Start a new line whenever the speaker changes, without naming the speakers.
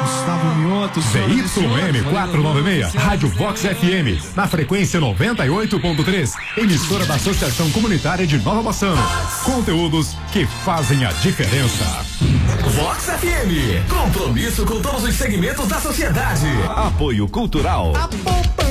Gustavo Mioto,
ZYM 496, Rádio Vox FM, na frequência 98.3, emissora da Associação Comunitária de Nova Bassano. Conteúdos que fazem a diferença.
Vox FM, compromisso com todos os segmentos da sociedade.
Apoio Cultural.